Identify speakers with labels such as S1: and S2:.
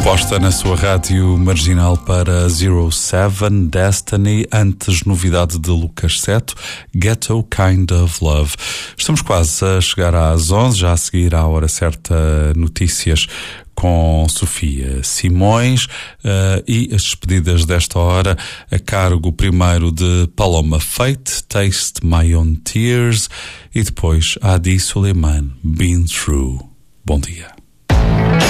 S1: Posta na sua rádio marginal para 07 Destiny, antes novidade de Lucas Seto, Ghetto Kind of Love. Estamos quase a chegar às 11, já a seguir à hora certa, notícias com Sofia Simões e as despedidas desta hora a cargo primeiro de Paloma Faith, Taste My Own Tears, e depois Adi Suleiman, Been Through. Bom dia.